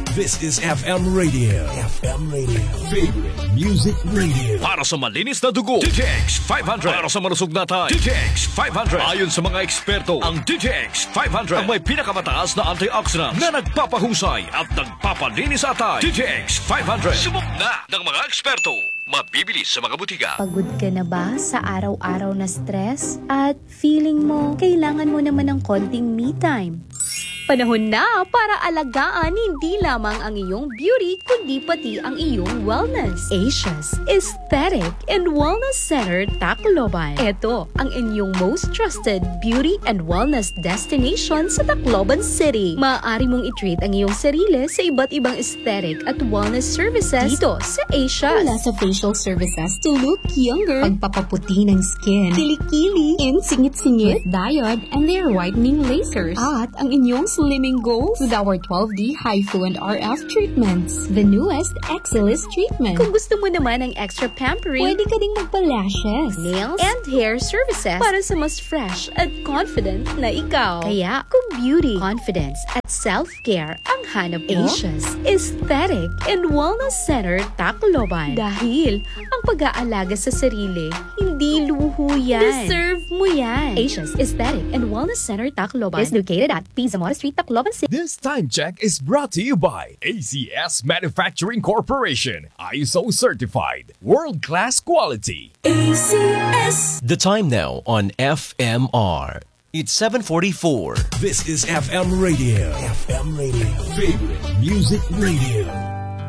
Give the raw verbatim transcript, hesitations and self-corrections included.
This is F M Radio. F M Radio. Favorite Music Radio. Para sa malinis na dugo, D J X five hundred. Para sa malusog na tayo, D J X five hundred. Ayon sa mga eksperto, ang D J X five hundred ang may pinakamataas na antioxidants na nagpapahusay at nagpapalinis sa tayo. D J X five hundred. Subok na ng mga eksperto. Mabibili sa mga butika. Pagod ka na ba sa araw-araw na stress? At feeling mo, kailangan mo naman ng konting me time? Panahon na para alagaan hindi lamang ang iyong beauty, kundi pati ang iyong wellness. Asia's Aesthetic and Wellness Center, Tacloban. Ito ang inyong most trusted beauty and wellness destination sa Tacloban City. Maaari mong i-treat ang iyong sarili sa iba't ibang aesthetic at wellness services dito sa Asia's. Mula sa facial services to look younger, pagpapaputi ng skin, kilikili, and singit-singit, diode, and their whitening lasers, at ang inyong slimming goals with our twelve D HIFU and R F treatments, the newest Exilis treatment. Kung gusto mo naman ng extra pampering, Pwede ka ding magpa-lashes, nails, and hair services para sa mas fresh at confident na ikaw. Kaya, kung beauty, confidence, at self-care ang hanap mo, Asia's Aesthetic and Wellness Center, Tacloban. Dahil ang pag-aalaga sa sarili, hindi luho yan. Deserve mo yan. Asia's Aesthetic and Wellness Center, Tacloban is located at Pizamora Street, Tacloban City. This time check is brought to you by A C S Manufacturing Corporation. I S O certified. World-class quality. A C S. The time now on F M R. It's seven forty-four. This is F M Radio. F M Radio. Favorite Music Radio.